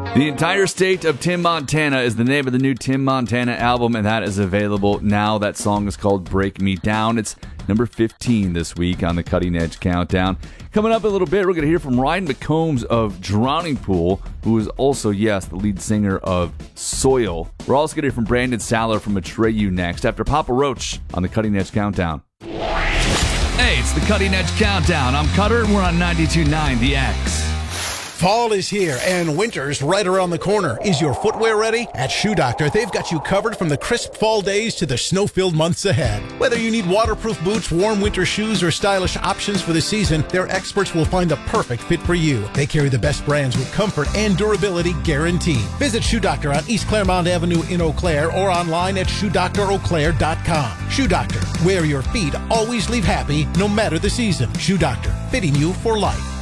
The Entire State of Tim Montana is the name of the new Tim Montana album, and that is available now. That song is called Break Me Down. It's number 15 this week on the Cutting Edge Countdown. Coming up in a little bit, we're going to hear from Ryan McCombs of Drowning Pool, who is also, yes, the lead singer of Soil. We're also going to hear from Brandon Saller from Atreyu next, after Papa Roach on the Cutting Edge Countdown. Hey, it's the Cutting Edge Countdown. I'm Cutter, and we're on 92.9 The X. Fall is here and winter's right around the corner. Is your footwear ready? At Shoe Doctor, they've got you covered from the crisp fall days to the snow-filled months ahead. Whether you need waterproof boots, warm winter shoes, or stylish options for the season, their experts will find the perfect fit for you. They carry the best brands with comfort and durability guaranteed. Visit Shoe Doctor on East Claremont Avenue in Eau Claire or online at ShoeDoctorEauClaire.com. Shoe Doctor, where your feet always leave happy no matter the season. Shoe Doctor, fitting you for life.